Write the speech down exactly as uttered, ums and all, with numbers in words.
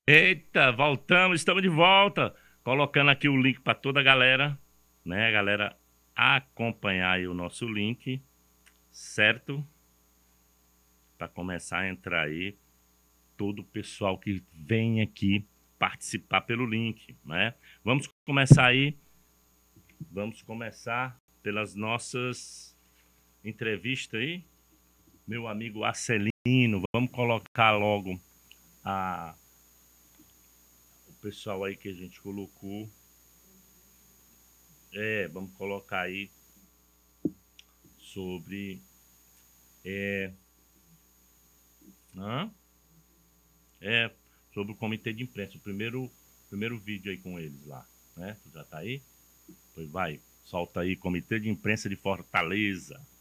Eita, voltamos, estamos de volta. Colocando aqui o link para toda a galera, né? A galera acompanhar aí o nosso link, certo? Para começar a entrar aí todo o pessoal que vem aqui participar pelo link, né? Vamos começar aí. Vamos começar pelas nossas entrevistas aí. Meu amigo Arcelino, vamos colocar logo a o pessoal aí que a gente colocou. É, vamos colocar aí sobre é, hã? É sobre o comitê de imprensa, o primeiro primeiro vídeo aí com eles lá, né? Tu já tá aí? Pois vai, solta aí, comitê de imprensa de Fortaleza.